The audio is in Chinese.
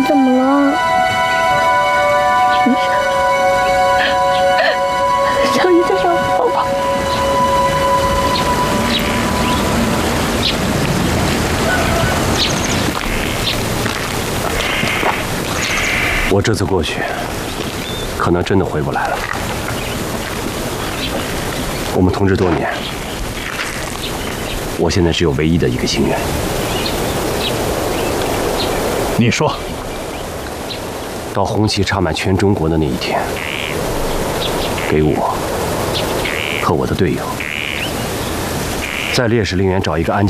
怎么了？小姨在上抱抱。 我这次过去，可能真的回不来了。我们同志多年，我现在只有唯一的一个心愿。 你说， 到红旗插满全中国的那一天，给我和我的队友，在烈士陵园找一个安静。